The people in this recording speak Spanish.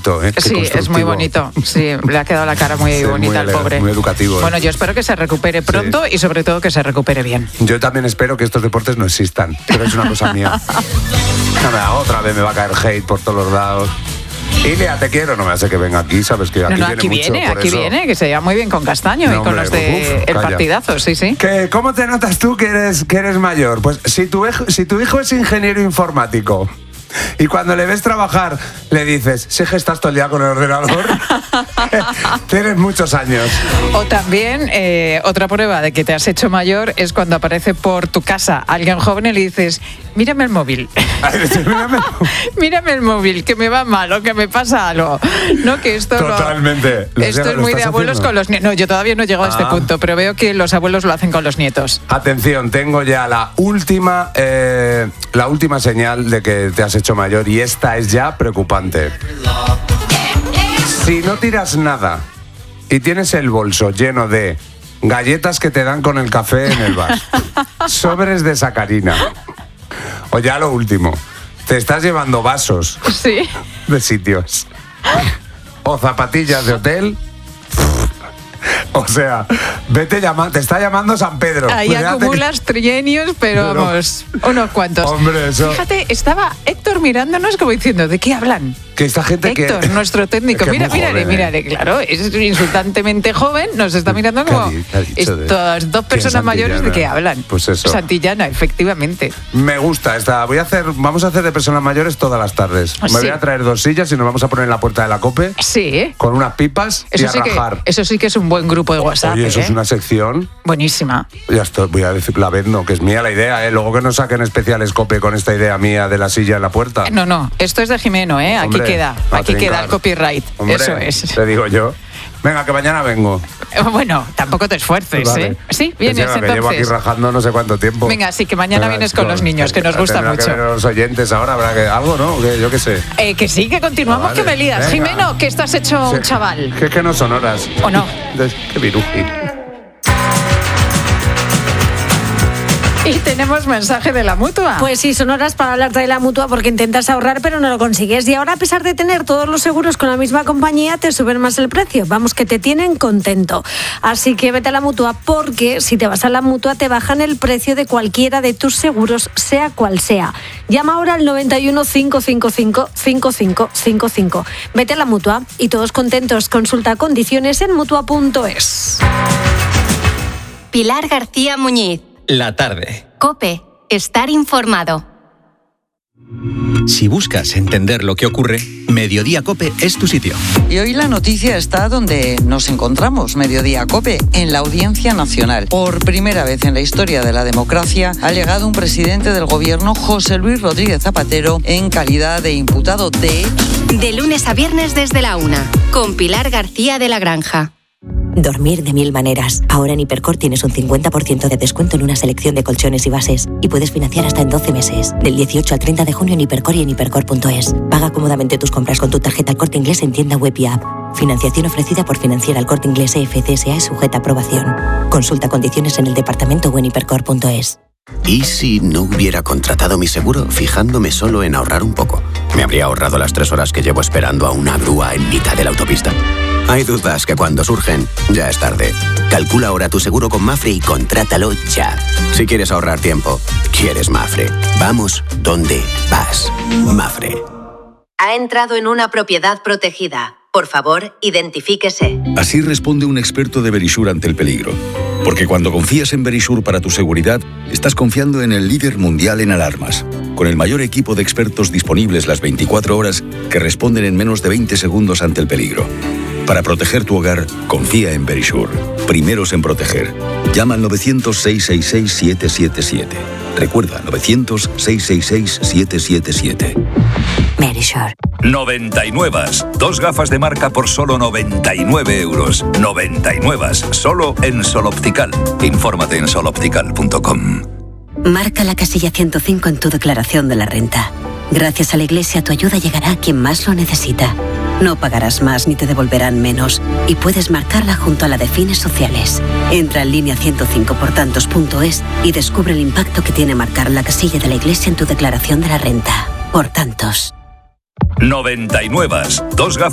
bonito, Sí, es muy bonito. Sí, le ha quedado la cara muy bonita al pobre. Muy educativo. Bueno, yo espero que se recupere pronto y sobre todo que se recupere bien. Yo también espero que estos deportes no existan, pero es una cosa mía. Otra vez me va a caer hate por todos los lados. Ilia, te quiero, no me hace que venga aquí, sabes que aquí viene, que se lleva muy bien con Castaño y con los de el partidazo, sí. ¿Cómo te notas tú que eres mayor? Pues si tu hijo es ingeniero informático y cuando le ves trabajar le dices, sé que estás todo el día con el ordenador, tienes muchos años. O también, otra prueba de que te has hecho mayor es cuando aparece por tu casa alguien joven y le dices, mírame el móvil. Mírame el móvil, que me va mal o que me pasa algo. No, que esto totalmente. Esto es muy de abuelos con los nietos. No, yo todavía no he llegado a este punto, pero veo que los abuelos lo hacen con los nietos. Atención, tengo ya la última señal de que te has hecho mayor y esta es ya preocupante. Si no tiras nada y tienes el bolso lleno de galletas que te dan con el café en el bar, sobres de sacarina, o ya lo último, te estás llevando vasos de sitios o zapatillas de hotel. O sea, te está llamando San Pedro. Ahí acumulas trienios, pero vamos, unos cuantos. Hombre, eso. Fíjate, estaba Héctor mirándonos como diciendo, ¿de qué hablan? Que esta gente Héctor, nuestro técnico, mírale, claro, es insultantemente joven, nos está mirando como estas dos personas mayores, ¿de qué hablan? Pues eso. Santillana, efectivamente. Me gusta esta. Vamos a hacer de personas mayores todas las tardes. Me voy a traer 2 sillas y nos vamos a poner en la puerta de la COPE. Sí. Con unas pipas y a rajar. Eso sí que es un buen grupo de WhatsApp. Oye, eso es una sección buenísima. Ya estoy, voy a decir, la vendo, que es mía la idea, Luego que nos saquen especiales COPE con esta idea mía de la silla en la puerta. No, esto es de Jimeno, Hombre, aquí queda el copyright. Hombre, eso es. Te digo yo. Venga, que mañana vengo. Bueno, tampoco te esfuerces, vale. Sí, vienes entonces. Que llevo aquí rajando no sé cuánto tiempo. Venga, sí, que mañana vienes con los niños, que nos gusta mucho. Que ver los oyentes ahora, habrá que algo, ¿no? Yo qué sé. Que sí, que continuamos, vale. Que me lías. Venga. Jimeno, que estás hecho un chaval. Que es que no son horas. ¿O no? Qué viruji. Y tenemos mensaje de la Mutua. Pues sí, son horas para hablarte de la Mutua porque intentas ahorrar pero no lo consigues. Y ahora, a pesar de tener todos los seguros con la misma compañía, te suben más el precio. Vamos, que te tienen contento. Así que vete a la Mutua porque si te vas a la Mutua te bajan el precio de cualquiera de tus seguros, sea cual sea. Llama ahora al 91 555 5555. Vete a la Mutua y todos contentos. Consulta condiciones en Mutua.es. Pilar García Muñiz. La tarde. COPE. Estar informado. Si buscas entender lo que ocurre, Mediodía COPE es tu sitio. Y hoy la noticia está donde nos encontramos, Mediodía COPE, en la Audiencia Nacional. Por primera vez en la historia de la democracia ha llegado un presidente del gobierno, José Luis Rodríguez Zapatero, en calidad de imputado. De lunes a viernes desde la 1, con Pilar García de la Granja. Dormir de 1000 maneras. Ahora en Hipercor tienes un 50% de descuento en una selección de colchones y bases. Y puedes financiar hasta en 12 meses. Del 18 al 30 de junio en Hipercor y en hipercor.es. Paga cómodamente tus compras con tu tarjeta El Corte Inglés en tienda web y app. Financiación ofrecida por Financiera El Corte Inglés EFCSA es sujeta a aprobación. Consulta condiciones en el departamento o en hipercor.es. ¿Y si no hubiera contratado mi seguro fijándome solo en ahorrar un poco? ¿Me habría ahorrado las 3 horas que llevo esperando a una grúa en mitad de la autopista? Hay dudas que cuando surgen, ya es tarde. Calcula ahora tu seguro con Mafre y contrátalo ya. Si quieres ahorrar tiempo, quieres Mafre. Vamos donde vas. Mafre. Ha entrado en una propiedad protegida. Por favor, identifíquese. Así responde un experto de Verisure ante el peligro. Porque cuando confías en Verisure para tu seguridad, estás confiando en el líder mundial en alarmas, con el mayor equipo de expertos disponibles las 24 horas que responden en menos de 20 segundos ante el peligro. Para proteger tu hogar, confía en Verisure. Primeros en proteger. Llama al 900-666-777. Recuerda, 900-666-777. Verisure. 99. 2 gafas de marca por solo 99 euros. 99. Solo en Sol Optical. Infórmate en soloptical.com. Marca la casilla 105 en tu declaración de la renta. Gracias a la Iglesia, tu ayuda llegará a quien más lo necesita. No pagarás más ni te devolverán menos. Y puedes marcarla junto a la de fines sociales. Entra en línea 105portantos.es y descubre el impacto que tiene marcar la casilla de la Iglesia en tu declaración de la renta. Por tantos. 99. 2 gafas